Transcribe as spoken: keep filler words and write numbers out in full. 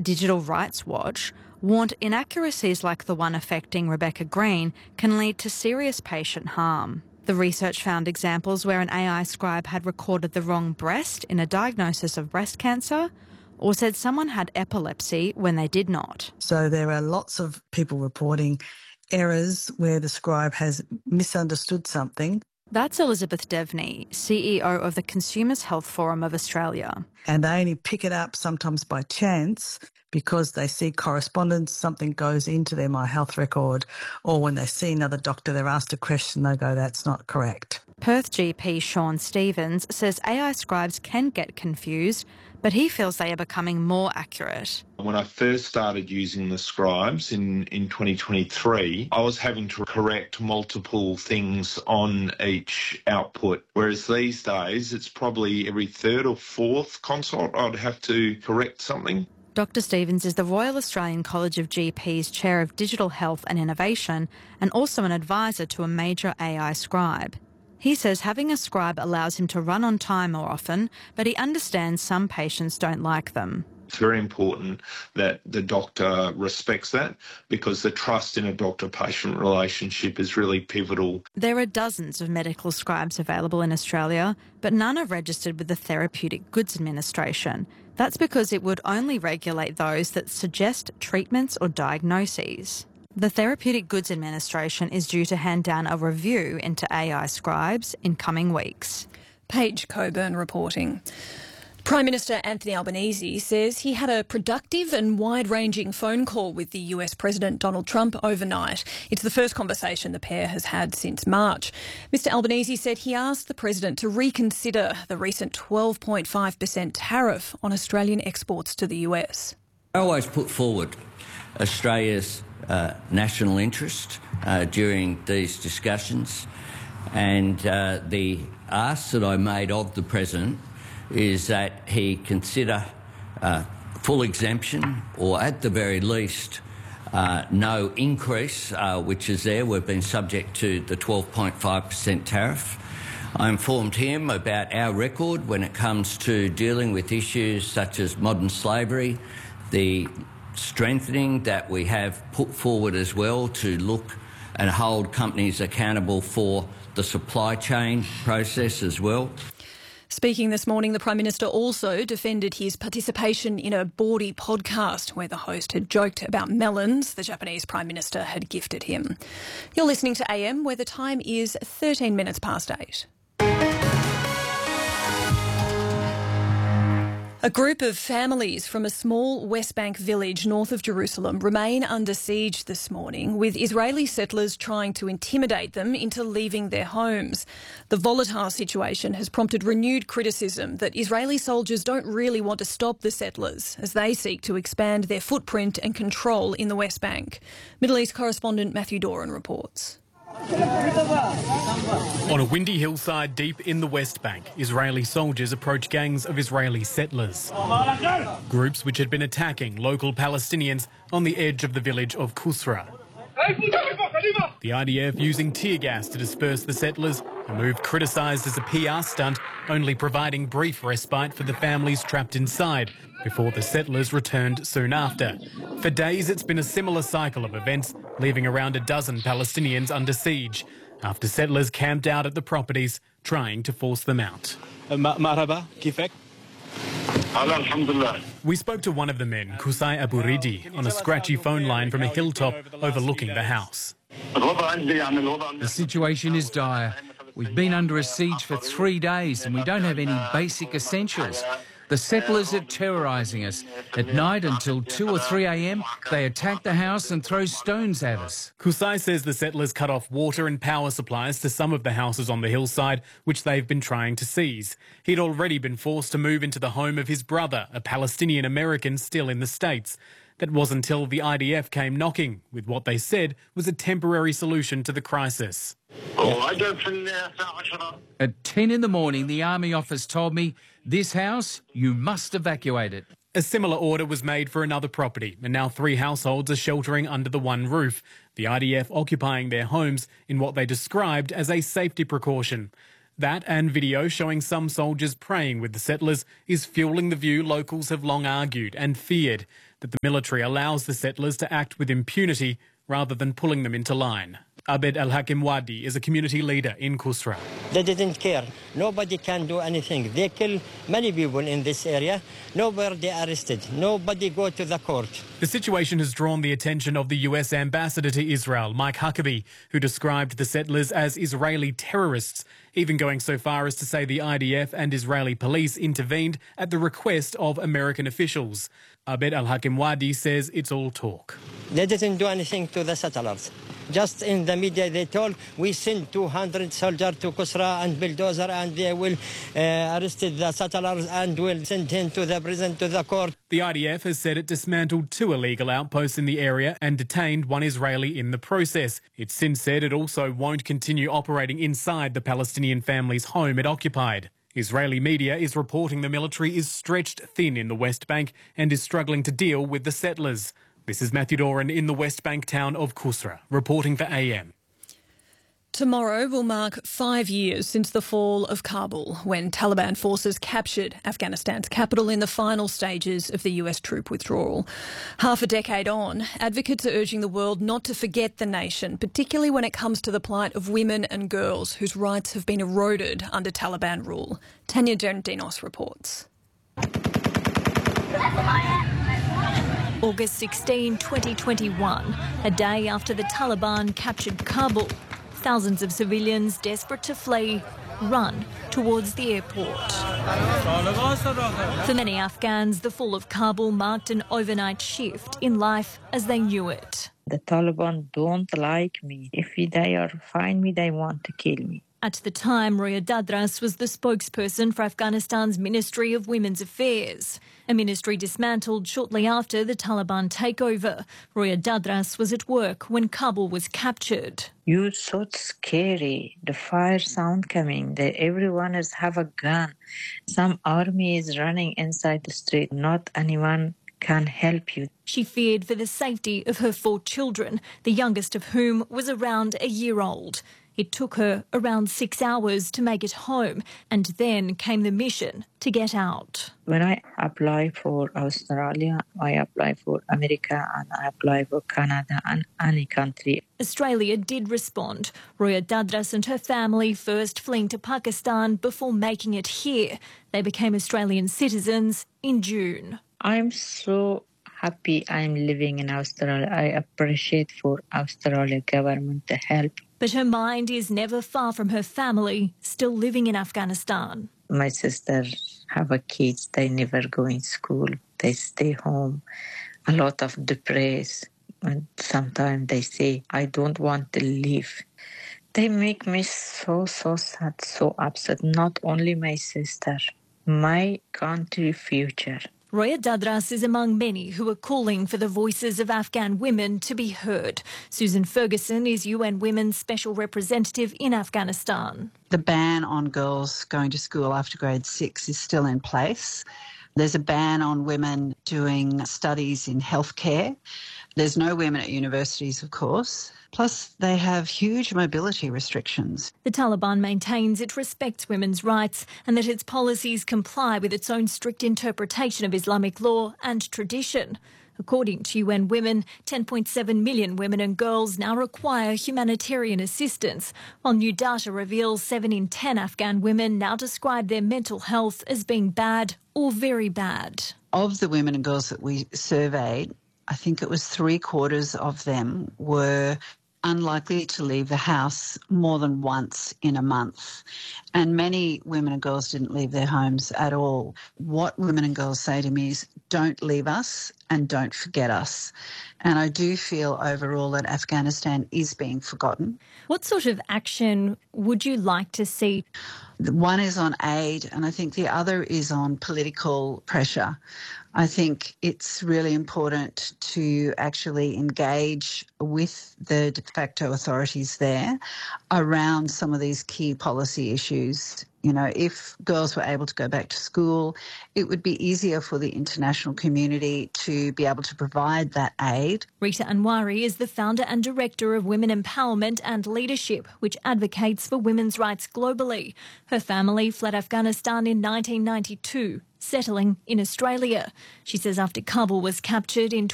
Digital Rights Watch warned inaccuracies like the one affecting Rebecca Green can lead to serious patient harm. The research found examples where an A I scribe had recorded the wrong breast in a diagnosis of breast cancer, or said someone had epilepsy when they did not. So there are lots of people reporting errors where the scribe has misunderstood something. That's Elizabeth Devney, C E O of the Consumers Health Forum of Australia. And they only pick it up sometimes by chance because they see correspondence, something goes into their My Health record, or when they see another doctor, they're asked a question, they go, that's not correct. Perth G P Sean Stevens says A I scribes can get confused, but he feels they are becoming more accurate. When I first started using the scribes in, in twenty twenty-three, I was having to correct multiple things on each output, whereas these days it's probably every third or fourth consult I'd have to correct something. Doctor Stevens is the Royal Australian College of G Ps Chair of Digital Health and Innovation and also an advisor to a major A I scribe. He says having a scribe allows him to run on time more often, but he understands some patients don't like them. It's very important that the doctor respects that because the trust in a doctor-patient relationship is really pivotal. There are dozens of medical scribes available in Australia, but none are registered with the Therapeutic Goods Administration. That's because it would only regulate those that suggest treatments or diagnoses. The Therapeutic Goods Administration is due to hand down a review into A I scribes in coming weeks. Paige Coburn reporting. Prime Minister Anthony Albanese says he had a productive and wide-ranging phone call with the U S President Donald Trump overnight. It's the first conversation the pair has had since March. Mister Albanese said he asked the President to reconsider the recent twelve point five percent tariff on Australian exports to the U S. I always put forward Australia's uh, national interest uh, during these discussions, and uh, the ask that I made of the President is that he consider uh, full exemption or at the very least uh, no increase, uh, which is there. We've been subject to the twelve point five percent tariff. I informed him about our record when it comes to dealing with issues such as modern slavery, the strengthening that we have put forward as well to look and hold companies accountable for the supply chain process as well. Speaking this morning, the Prime Minister also defended his participation in a bawdy podcast where the host had joked about melons the Japanese Prime Minister had gifted him. You're listening to A M, where the time is thirteen minutes past eight. A group of families from a small West Bank village north of Jerusalem remain under siege this morning, with Israeli settlers trying to intimidate them into leaving their homes. The volatile situation has prompted renewed criticism that Israeli soldiers don't really want to stop the settlers as they seek to expand their footprint and control in the West Bank. Middle East correspondent Matthew Doran reports. On a windy hillside deep in the West Bank, Israeli soldiers approach gangs of Israeli settlers, groups which had been attacking local Palestinians on the edge of the village of Kusra. The I D F using tear gas to disperse the settlers, a move criticised as a P R stunt, only providing brief respite for the families trapped inside before the settlers returned soon after. For days, it's been a similar cycle of events, leaving around a dozen Palestinians under siege, after settlers camped out at the properties, trying to force them out. Marhaba, kifek? We spoke to one of the men, Kusai Abu Ridi, on a scratchy phone line from a hilltop overlooking the house. The situation is dire. We've been under a siege for three days and we don't have any basic essentials. The settlers are terrorising us. At night until two or three a m, they attack the house and throw stones at us. Kusai says the settlers cut off water and power supplies to some of the houses on the hillside, which they've been trying to seize. He'd already been forced to move into the home of his brother, a Palestinian American still in the States. That was until the I D F came knocking with what they said was a temporary solution to the crisis. At ten in the morning, the army officer told me, this house, you must evacuate it. A similar order was made for another property, and now three households are sheltering under the one roof, the I D F occupying their homes in what they described as a safety precaution. That and video showing some soldiers praying with the settlers is fueling the view locals have long argued and feared, that the military allows the settlers to act with impunity rather than pulling them into line. Abed Al-Hakim Wadi is a community leader in Kusra. They didn't care. Nobody can do anything. They kill many people in this area. Nobody arrested. Nobody go to the court. The situation has drawn the attention of the U S ambassador to Israel, Mike Huckabee, who described the settlers as Israeli terrorists, even going so far as to say the I D F and Israeli police intervened at the request of American officials. Abed Al-Hakim Wadi says it's all talk. They didn't do anything to the settlers. Just in the media they told we send two hundred soldiers to Kusra and bulldozer and they will uh, arrest the settlers and will send him to the prison, to the court. The I D F has said it dismantled two illegal outposts in the area and detained one Israeli in the process. It's since said it also won't continue operating inside the Palestinian family's home it occupied. Israeli media is reporting the military is stretched thin in the West Bank and is struggling to deal with the settlers. This is Matthew Doran in the West Bank town of Kusra, reporting for A M. Tomorrow will mark five years since the fall of Kabul, when Taliban forces captured Afghanistan's capital in the final stages of the U S troop withdrawal. Half a decade on, advocates are urging the world not to forget the nation, particularly when it comes to the plight of women and girls whose rights have been eroded under Taliban rule. Tanya Gerondinos reports. August sixteenth, twenty twenty-one, a day after the Taliban captured Kabul. Thousands of civilians desperate to flee run towards the airport. For many Afghans, the fall of Kabul marked an overnight shift in life as they knew it. The Taliban don't like me. If they are find me, they want to kill me. At the time, Roya Dadras was the spokesperson for Afghanistan's Ministry of Women's Affairs, a ministry dismantled shortly after the Taliban takeover. Roya Dadras was at work when Kabul was captured. You're so scary. The fire sound coming. The, everyone is have a gun. Some army is running inside the street. Not anyone can help you. She feared for the safety of her four children, the youngest of whom was around a year old. It took her around six hours to make it home, and then came the mission to get out. When I apply for Australia, I apply for America, and I apply for Canada and any country. Australia did respond. Roya Dadras and her family first fleeing to Pakistan before making it here. They became Australian citizens in June. I'm so happy I'm living in Australia. I appreciate for Australia government to help. But her mind is never far from her family, still living in Afghanistan. My sisters have a kids. They never go in school. They stay home. A lot of depressed. And sometimes they say, I don't want to leave. They make me so, so sad, so upset. Not only my sister, my country future. Roya Dadras is among many who are calling for the voices of Afghan women to be heard. Susan Ferguson is U N Women's Special Representative in Afghanistan. The ban on girls going to school after grade six is still in place. There's a ban on women doing studies in healthcare. There's no women at universities, of course. Plus, they have huge mobility restrictions. The Taliban maintains it respects women's rights and that its policies comply with its own strict interpretation of Islamic law and tradition. According to U N Women, ten point seven million women and girls now require humanitarian assistance, while new data reveals seven in ten Afghan women now describe their mental health as being bad or very bad. Of the women and girls that we surveyed, I think it was three quarters of them were unlikely to leave the house more than once in a month. And many women and girls didn't leave their homes at all. What women and girls say to me is, don't leave us and don't forget us. And I do feel overall that Afghanistan is being forgotten. What sort of action would you like to see? One is on aid, and I think the other is on political pressure. I think it's really important to actually engage with the de facto authorities there around some of these key policy issues. You know, if girls were able to go back to school, it would be easier for the international community to to be able to provide that aid. Rita Anwari is the founder and director of Women Empowerment and Leadership, which advocates for women's rights globally. Her family fled Afghanistan in nineteen ninety-two, settling in Australia. She says after Kabul was captured in